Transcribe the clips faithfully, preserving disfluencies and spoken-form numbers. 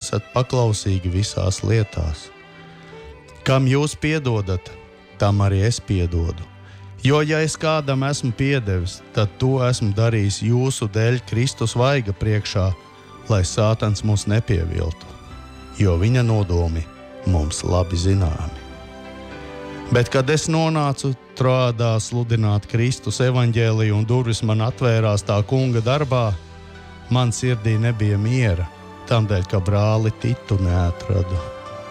esat paklausīgi visās lietās. Kam jūs piedodat, tam arī es piedodu. Jo, ja es kādam esmu piedevis, tad to esmu darījis jūsu dēļ Kristus vaiga priekšā, lai sātans mūs nepieviltu, jo viņa nodomi mums labi zināmi. Bet, kad es nonācu Troādā sludināt Kristus evaņģēliju un durvis man atvērās tā kunga darbā, man sirdī nebija miera, tamdēļ, ka brāli Titu neatradu.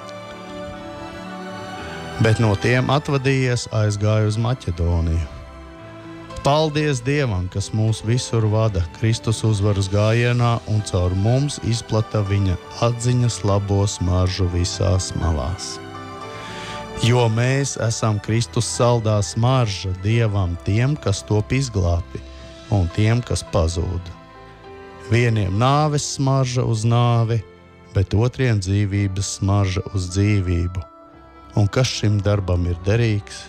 Bet no tiem atvadījies aizgāju uz Maķedoniju. Paldies Dievam, kas mūs visur vada Kristus uzvaras gājienā un caur mums izplata viņa atziņas labo smaržu visās malās. Jo mēs esam Kristus saldā smarža Dievam tiem, kas top izglābti, un tiem, kas pazūd. Vieniem nāves smarža uz nāvi, bet otriem dzīvības smarža uz dzīvību. Un kas šim darbam ir derīgs?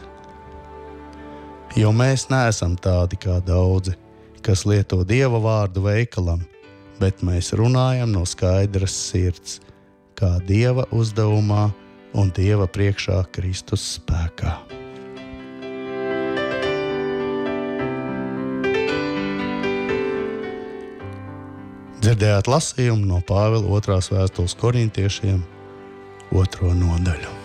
Jo mēs neesam tādi kā daudzi, kas lieto Dieva vārdu veikalam, bet mēs runājam no skaidras sirds, kā Dieva uzdevumā un Dieva priekšā Kristus spēkā. Dzirdējāt lasījumu no Pāvila otrās vēstules korintiešiem, otro nodaļu.